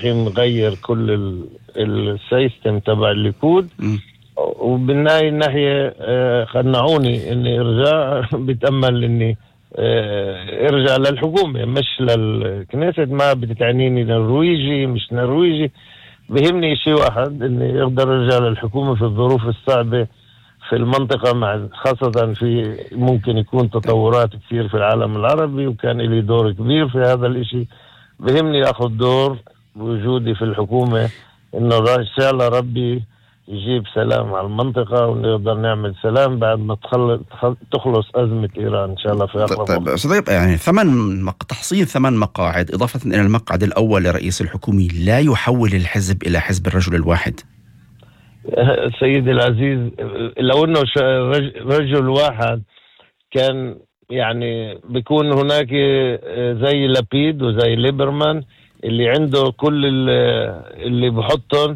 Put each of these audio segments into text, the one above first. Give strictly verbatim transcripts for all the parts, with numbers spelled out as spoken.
رايحين نغير كل السيستم تبع الليكود. م. وبالنهاية الناحية خنعوني اني ارجع بتأمل اني ارجع للحكومة مش للكنيست. ما بتتعنيني نرويجي مش نرويجي، بهمني شيء واحد، اني اقدر ارجع للحكومة في الظروف الصعبة في المنطقة، مع خاصة في ممكن يكون تطورات كثير في العالم العربي، وكان لي دور كبير في هذا الاشي. بهمني اخذ دور بوجودي في الحكومة، انه ان شاء الله ربي يجيب سلام على المنطقة ونقدر نعمل سلام بعد ما تخلص أزمة إيران إن شاء الله في أقرب طيب وقت. صديق، يعني ثمان مق... تحصين ثمان مقاعد إضافة إلى المقعد الأول لرئيس الحكومة لا يحول الحزب إلى حزب الرجل الواحد؟ سيدي العزيز، لو أنه رجل واحد كان يعني بيكون هناك زي لبيد وزي ليبرمان اللي عنده كل اللي بحطهم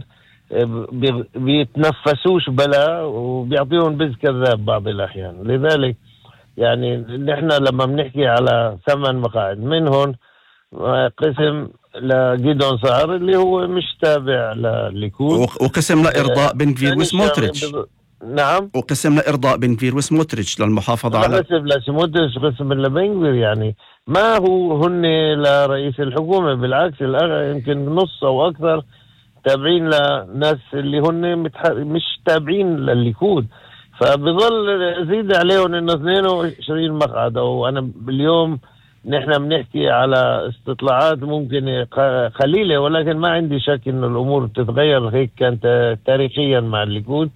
بيتنفسوش بلا وبيعطيهم بز كذاب بعض الأحيان. لذلك يعني نحن لما بنحكي على ثمان مقاعد منهم قسم لجيدون سعر اللي هو مش تابع لليكود، وقسم لإرضاء بن غفير وسموتريتش. نعم، وقسم لإرضاء بن غفير وسموتريتش للمحافظة على قسم لسموتريتش، قسم لبن غفير. يعني ما هو هن لرئيس الحكومة، بالعكس الأغلب يمكن نص أو أكثر تابعين لناس اللي هن متح... مش تابعين للليكود. فبظل زيد عليهم انه اثنين وعشرين مقعد. وانا باليوم نحن بنحكي على استطلاعات ممكن قليلة، ولكن ما عندي شك انه الامور بتتغير. هيك كانت تاريخيا مع الليكود.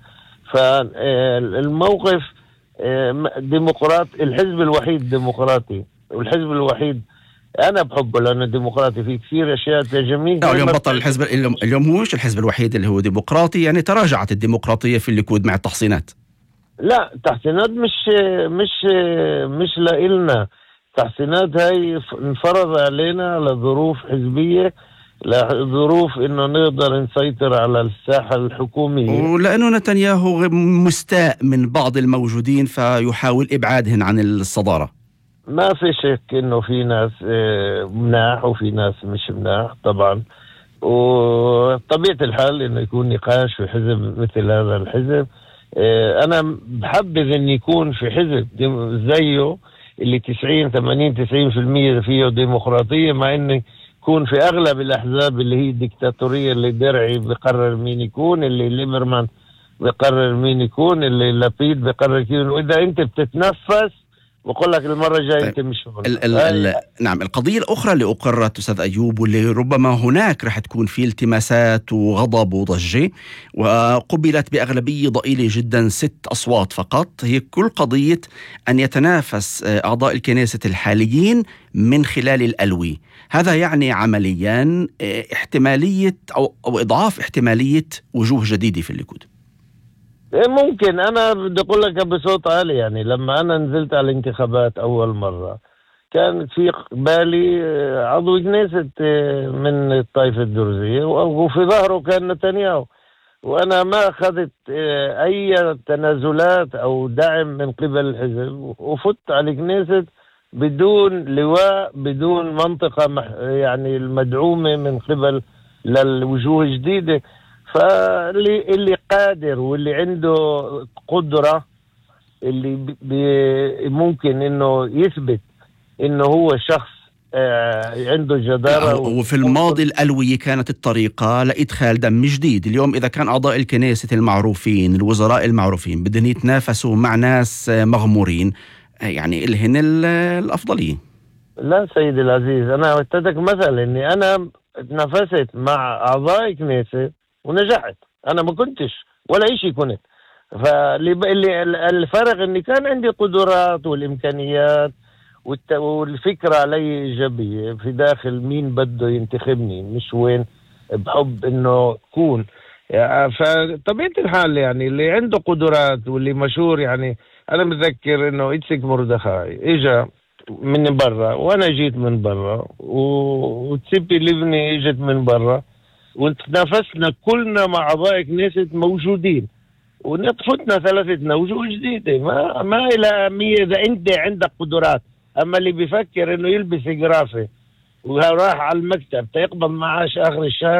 فالموقف ديمقراط، الحزب الوحيد ديمقراطي، والحزب الوحيد أنا بحبه لأنه ديمقراطي، في كثير أشياء تعجبني. اليوم بطل الحزب، اليوم, اليوم هو مش الحزب الوحيد اللي هو ديمقراطي، يعني تراجعت الديمقراطية في الليكود مع التحصينات. لا، تحصينات مش مش مش لإلنا. تحصينات هاي انفرض علينا لظروف حزبية، لظروف إنه نقدر نسيطر على الساحة الحكومية، ولأنه نتنياهو مستاء من بعض الموجودين فيحاول إبعادهن عن الصدارة. ما في شك انه في ناس مناح وفي ناس مش مناح طبعا، وطبيعة الحال انه يكون نقاش في حزب مثل هذا الحزب. انا بحبذ ان يكون في حزب زيه اللي تسعين ثمانين تسعين في المية فيه ديمقراطية، مع انه يكون في اغلب الاحزاب اللي هي الدكتاتورية، اللي درعي بقرر مين يكون، اللي ليبرمان بقرر مين يكون، اللي لبيد بقرر يكون. واذا انت بتتنفس بقول لك المرة الجاية انت مش ال ال ال نعم. القضية الأخرى اللي أقرت أستاذ أيوب، واللي ربما هناك رح تكون فيه التماسات وغضب وضجة وقبلت بأغلبية ضئيلة جدا ست أصوات فقط، هي كل قضية أن يتنافس أعضاء الكنيسة الحاليين من خلال الألوي. هذا يعني عمليا احتمالية أو, أو إضعاف احتمالية وجوه جديدة في الليكود. ممكن. أنا بدي أقول لك بصوت عالي، يعني لما أنا نزلت على الانتخابات أول مرة كان في بالي عضو كنيسة من الطائفة الدرزية وفي ظهره كان نتنياهو، وأنا ما أخذت أي تنازلات أو دعم من قبل الحزب، وفت على كنيسة بدون لواء، بدون منطقة يعني المدعومة من قبل للوجوه الجديدة. فاللي اللي قادر واللي عنده قدرة، اللي بي ممكن انه يثبت انه هو شخص آه عنده جدارة. وفي الماضي الألوية كانت الطريقة لإدخال دم جديد. اليوم إذا كان أعضاء الكنيسة المعروفين، الوزراء المعروفين بدهم يتنافسوا مع ناس مغمورين، يعني إلهن الأفضلية. لا سيدي العزيز، أنا أعطيتك مثل إني أنا تنافست مع أعضاء كنيسة ونجحت. انا ما كنتش ولا شيء كنت. فاللي الفرق اني كان عندي قدرات والامكانيات والفكرة علي ايجابية في داخل مين بده ينتخبني، مش وين بحب انه كون. يعني فطبيعة الحال يعني اللي عنده قدرات واللي مشهور. يعني انا متذكر انه إتسك مردخاي اجا من برا وانا جيت من برا، وتسيبي لبني اجت من برا، وتنافسنا كلنا مع أعضاء كنيسة موجودين، ونطفتنا ثلاثتنا وجوه جديدة. ما ما إلى أهمية إذا أنت عندك قدرات. أما اللي بيفكر إنه يلبس جرافة وراح على المكتب تيقبض معاش آخر الشهر